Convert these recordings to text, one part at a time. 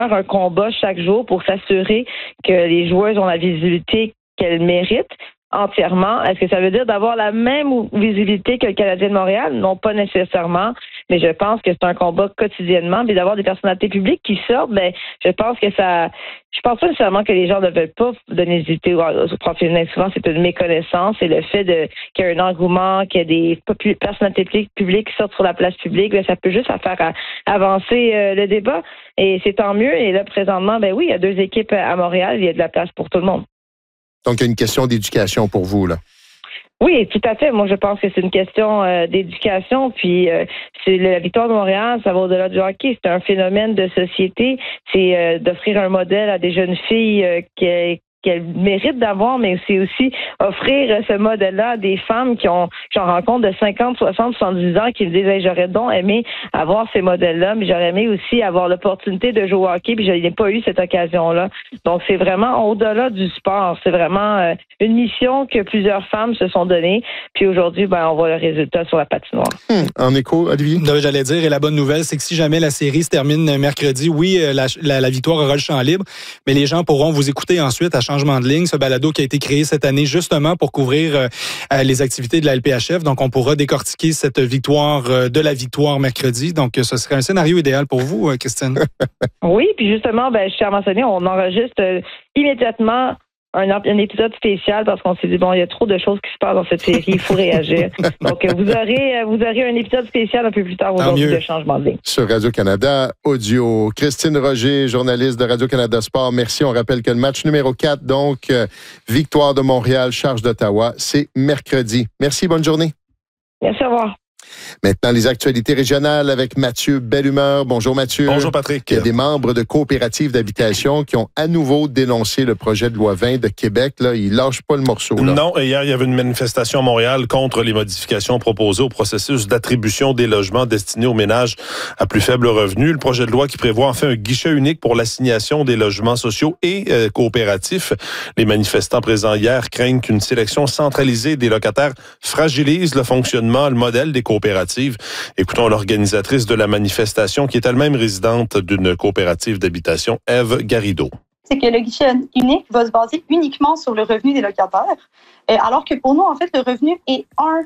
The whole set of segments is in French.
un combat chaque jour pour s'assurer que les joueuses ont la visibilité qu'elles méritent entièrement. Est-ce que ça veut dire d'avoir la même visibilité que le Canadien de Montréal? Non, pas nécessairement, mais je pense que c'est un combat quotidiennement. Puis d'avoir des personnalités publiques qui sortent, je pense que ça... Je pense pas nécessairement que les gens ne veulent pas donner visibilité aux professionnels. Souvent, c'est une méconnaissance et le fait qu'il y ait un engouement, qu'il y ait des personnalités publiques qui sortent sur la place publique, ça peut juste faire avancer le débat. Et c'est tant mieux. Et là, présentement, oui, il y a 2 équipes à Montréal. Il y a de la place pour tout le monde. Donc, il y a une question d'éducation pour vous, là. Oui, tout à fait. Moi, je pense que c'est une question d'éducation. Puis, c'est la victoire de Montréal, ça va au-delà du hockey. C'est un phénomène de société. C'est d'offrir un modèle à des jeunes filles qu'elles méritent d'avoir, mais c'est aussi offrir ce modèle-là à des femmes j'en rencontre de 50, 60, 70 ans qui me disent hey, j'aurais donc aimé avoir ces modèles-là, mais j'aurais aimé aussi avoir l'opportunité de jouer au hockey, puis je n'ai pas eu cette occasion-là. Donc, c'est vraiment au-delà du sport. C'est vraiment une mission que plusieurs femmes se sont données. Puis aujourd'hui, on voit le résultat sur la patinoire. En écho, Olivier? J'allais dire, et la bonne nouvelle, c'est que si jamais la série se termine mercredi, oui, la victoire aura le champ libre, mais les gens pourront vous écouter ensuite à Changement de ligne, ce balado qui a été créé cette année justement pour couvrir les activités de la LPHF. Donc, on pourra décortiquer cette victoire de la victoire mercredi. Donc, ce serait un scénario idéal pour vous, Christine. Oui, puis justement, je tiens à mentionner, on enregistre immédiatement un épisode spécial parce qu'on s'est dit, il y a trop de choses qui se passent dans cette série, il faut réagir. Donc, vous aurez un épisode spécial un peu plus tard aujourd'hui de Changement de ligne. Sur Radio-Canada Audio. Christine Roger, journaliste de Radio-Canada Sport, merci. On rappelle que le match numéro 4, donc, victoire de Montréal, charge d'Ottawa, c'est mercredi. Merci, bonne journée. Merci, au revoir. Maintenant, les actualités régionales avec Mathieu Bellumeur. Bonjour Mathieu. Bonjour Patrick. Il y a des membres de coopératives d'habitation qui ont à nouveau dénoncé le projet de loi 20 de Québec. Là, ils lâchent pas le morceau. Là. Non, et hier, il y avait une manifestation à Montréal contre les modifications proposées au processus d'attribution des logements destinés aux ménages à plus faible revenu. Le projet de loi qui prévoit enfin un guichet unique pour l'assignation des logements sociaux et coopératifs. Les manifestants présents hier craignent qu'une sélection centralisée des locataires fragilise le fonctionnement, le modèle des coopératives. Écoutons l'organisatrice de la manifestation, qui est elle-même résidente d'une coopérative d'habitation, Ève Garrido. C'est que le guichet unique va se baser uniquement sur le revenu des locataires, alors que pour nous, en fait, le revenu est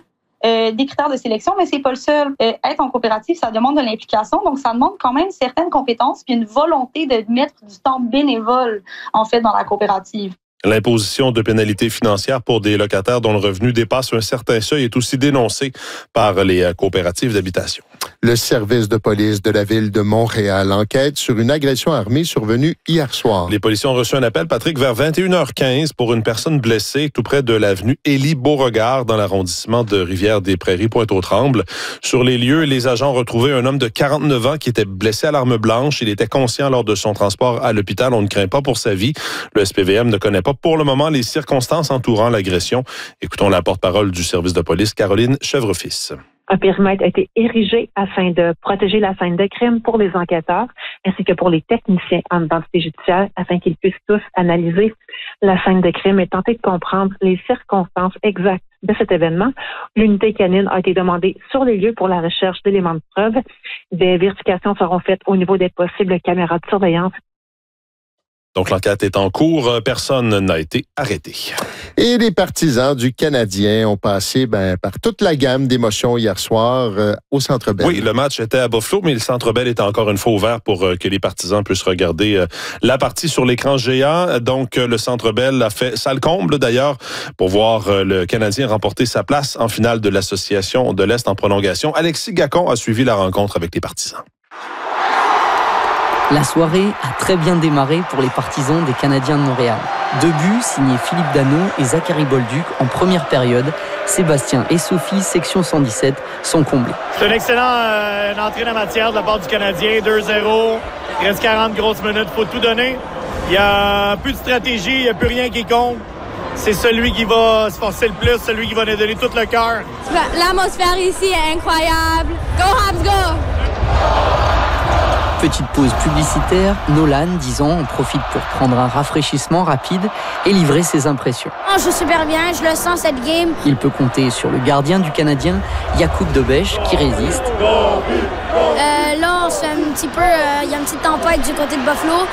des critères de sélection, mais c'est pas le seul. Être en coopérative, ça demande de l'implication, donc ça demande quand même certaines compétences puis une volonté de mettre du temps bénévole, en fait, dans la coopérative. L'imposition de pénalités financières pour des locataires dont le revenu dépasse un certain seuil est aussi dénoncée par les coopératives d'habitation. Le service de police de la ville de Montréal enquête sur une agression armée survenue hier soir. Les policiers ont reçu un appel, Patrick, vers 21h15 pour une personne blessée tout près de l'avenue Élie-Beauregard dans l'arrondissement de Rivière-des-Prairies, Pointe-aux-Trembles. Sur les lieux, les agents ont retrouvé un homme de 49 ans qui était blessé à l'arme blanche. Il était conscient lors de son transport à l'hôpital. On ne craint pas pour sa vie. Le SPVM ne connaît pas pour le moment les circonstances entourant l'agression. Écoutons la porte-parole du service de police, Caroline Chèvrefils. Un périmètre a été érigé afin de protéger la scène de crime pour les enquêteurs ainsi que pour les techniciens en identité judiciaire afin qu'ils puissent tous analyser la scène de crime et tenter de comprendre les circonstances exactes de cet événement. L'unité canine a été demandée sur les lieux pour la recherche d'éléments de preuve. Des vérifications seront faites au niveau des possibles caméras de surveillance. Donc, l'enquête est en cours. Personne n'a été arrêté. Et les partisans du Canadien ont passé par toute la gamme d'émotions hier soir au Centre Bell. Oui, le match était à Buffalo, mais le Centre Bell est encore une fois ouvert pour que les partisans puissent regarder la partie sur l'écran géant. Donc, le Centre Bell a fait salle comble, d'ailleurs, pour voir le Canadien remporter sa place en finale de l'Association de l'Est en prolongation. Alexis Gacon a suivi la rencontre avec les partisans. La soirée a très bien démarré pour les partisans des Canadiens de Montréal. 2 buts signés Philippe Danault et Zachary Bolduc en première période. Sébastien et Sophie, section 117, sont comblés. C'est une excellente entrée en matière de la part du Canadien. 2-0, il reste 40 grosses minutes, il faut tout donner. Il n'y a plus de stratégie, il n'y a plus rien qui compte. C'est celui qui va se forcer le plus, celui qui va nous donner tout le cœur. L'atmosphère ici est incroyable. Go Habs, go! Petite pause publicitaire, Nolan, 10 ans, en profite pour prendre un rafraîchissement rapide et livrer ses impressions. Je joue super bien, je le sens cette game. Il peut compter sur le gardien du Canadien, Jakub Dobeš, qui résiste. Là, c'est un petit peu, il y a une petite tempête du côté de Buffalo.